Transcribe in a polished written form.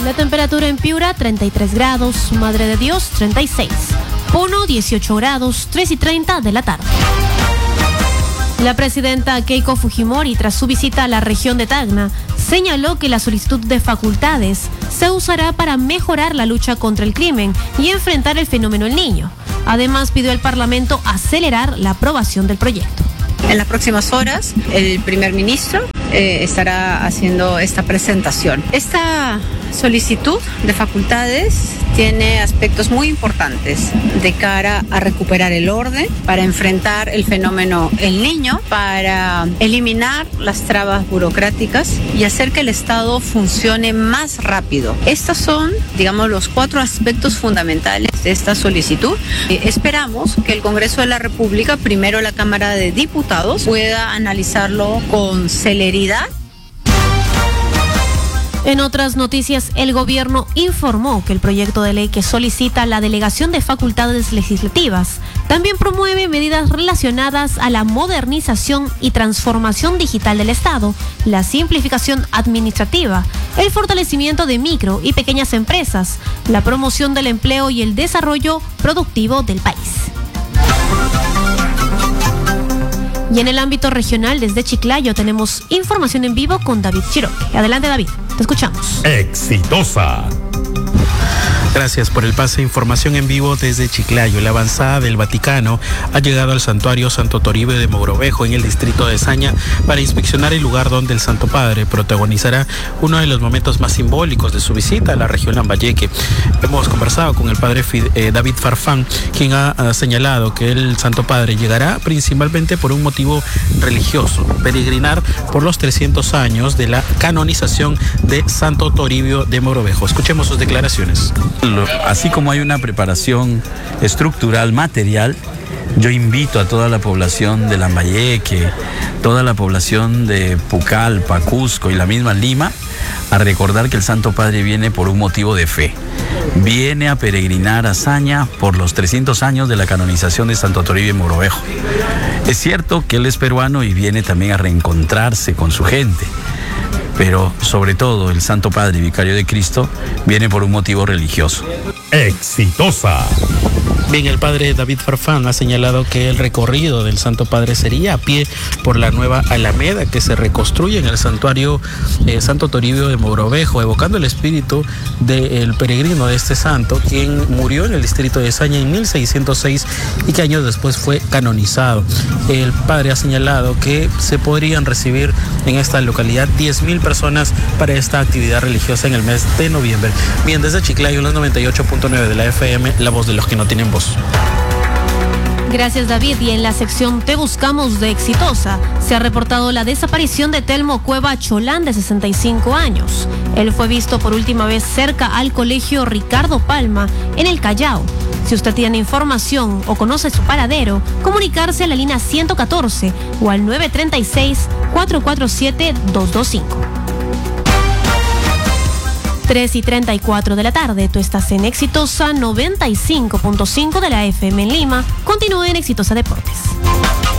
La temperatura en Piura, 33 grados, Madre de Dios, 36. Puno, 18 grados, 3:30 de la tarde. La presidenta Keiko Fujimori, tras su visita a la región de Tacna, señaló que la solicitud de facultades se usará para mejorar la lucha contra el crimen y enfrentar el fenómeno El Niño. Además, pidió al Parlamento acelerar la aprobación del proyecto. En las próximas horas, el primer ministro estará haciendo esta presentación. Esta solicitud de facultades tiene aspectos muy importantes de cara a recuperar el orden, para enfrentar el fenómeno El Niño, para eliminar las trabas burocráticas y hacer que el Estado funcione más rápido. Estos son, digamos, los 4 aspectos fundamentales de esta solicitud. Esperamos que el Congreso de la República, primero la Cámara de Diputados, pueda analizarlo con celeridad. En otras noticias, el gobierno informó que el proyecto de ley que solicita la delegación de facultades legislativas también promueve medidas relacionadas a la modernización y transformación digital del Estado, la simplificación administrativa, el fortalecimiento de micro y pequeñas empresas, la promoción del empleo y el desarrollo productivo del país. Y en el ámbito regional, desde Chiclayo, tenemos información en vivo con David Chiroque. Adelante, David, te escuchamos. Exitosa. Gracias por el pase. Información en vivo desde Chiclayo. La avanzada del Vaticano ha llegado al santuario Santo Toribio de Mogrovejo en el distrito de Saña para inspeccionar el lugar donde el Santo Padre protagonizará uno de los momentos más simbólicos de su visita a la región Lambayeque. Hemos conversado con el padre David Farfán, quien ha señalado que el Santo Padre llegará principalmente por un motivo religioso: peregrinar por los 300 años de la canonización de Santo Toribio de Mogrovejo. Escuchemos sus declaraciones. Así como hay una preparación estructural, material, yo invito a toda la población de Lambayeque, toda la población de Pucallpa, Cusco y la misma Lima, a recordar que el Santo Padre viene por un motivo de fe. Viene a peregrinar a Saña por los 300 años de la canonización de Santo Toribio de Mogrovejo. Es cierto que él es peruano y viene también a reencontrarse con su gente, pero sobre todo el Santo Padre, Vicario de Cristo, viene por un motivo religioso. Exitosa. Bien, el padre David Farfán ha señalado que el recorrido del Santo Padre sería a pie por la nueva Alameda que se reconstruye en el santuario Santo Toribio de Mogrovejo, evocando el espíritu del peregrino de este santo, quien murió en el distrito de Saña en 1606 y que años después fue canonizado. El padre ha señalado que se podrían recibir en esta localidad 10,000 personas para esta actividad religiosa en el mes de noviembre. Bien, desde Chiclayo, los 98.9 de la FM, la voz de los que no tienen voz. Gracias, David. Y en la sección Te Buscamos de Exitosa, se ha reportado la desaparición de Telmo Cueva Cholán, de 65 años. Él fue visto por última vez cerca al colegio Ricardo Palma, en el Callao. Si usted tiene información o conoce su paradero, comunicarse a la línea 114 o al 936-447-225. 3:34 de la tarde, tú estás en Exitosa 95.5 de la FM en Lima. Continúa en Exitosa Deportes.